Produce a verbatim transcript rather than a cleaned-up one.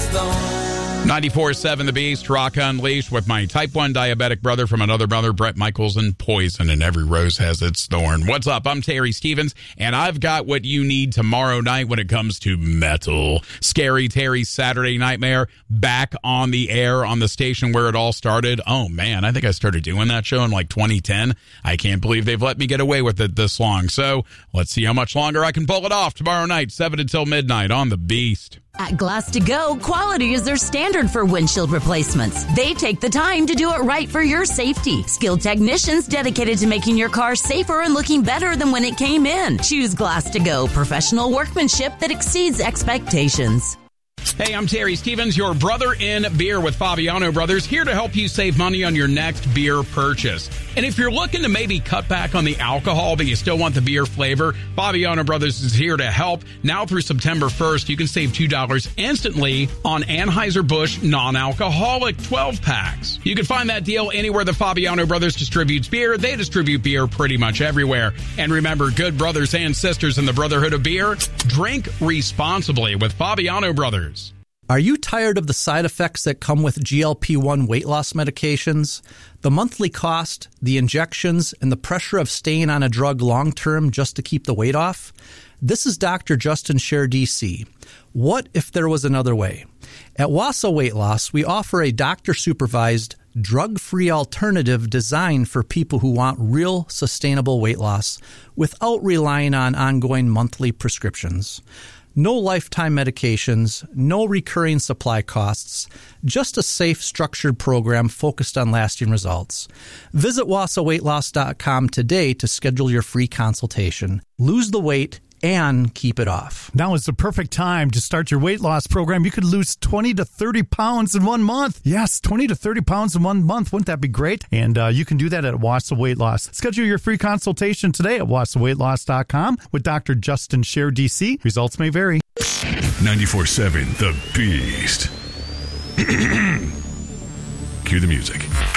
stone. ninety-four point seven The Beast, Rock Unleashed with my type one diabetic brother from another brother, Brett Michaels, and Poison, and every rose has its thorn. What's up? I'm Terry Stevens, and I've got what you need tomorrow night when it comes to metal. Scary Terry's Saturday Nightmare back on the air on the station where it all started. Oh, man, I think I started doing that show in like twenty ten. I can't believe they've let me get away with it this long. So let's see how much longer I can pull it off tomorrow night, seven until midnight on The Beast. At Glass to Go, quality is their standard for windshield replacements. They take the time to do it right for your safety. Skilled technicians dedicated to making your car safer and looking better than when it came in. Choose Glass to Go, professional workmanship that exceeds expectations. Hey, I'm Terry Stevens, your brother in beer with Fabiano Brothers, here to help you save money on your next beer purchase. And if you're looking to maybe cut back on the alcohol, but you still want the beer flavor, Fabiano Brothers is here to help. Now through September first, you can save two dollars instantly on Anheuser-Busch non-alcoholic twelve packs. You can find that deal anywhere the Fabiano Brothers distributes beer. They distribute beer pretty much everywhere. And remember, good brothers and sisters in the Brotherhood of Beer, drink responsibly with Fabiano Brothers. Are you tired of the side effects that come with G L P one weight loss medications? The monthly cost, the injections, and the pressure of staying on a drug long-term just to keep the weight off? This is Doctor Justin Scher, D C. What if there was another way? At Wassa Weight Loss, we offer a doctor-supervised, drug-free alternative designed for people who want real, sustainable weight loss without relying on ongoing monthly prescriptions. No lifetime medications, no recurring supply costs, just a safe, structured program focused on lasting results. Visit wassa weight loss dot com today to schedule your free consultation. Lose the weight and keep it off. Now is the perfect time to start your weight loss program. You could lose twenty to thirty pounds in one month. Yes, twenty to thirty pounds in one month. Wouldn't that be great? And uh, you can do that at Wassa Weight Loss. Schedule your free consultation today at wassa weight loss dot com with Doctor Justin Scher, D C. Results may vary. ninety-four point seven The Beast. Cue the music.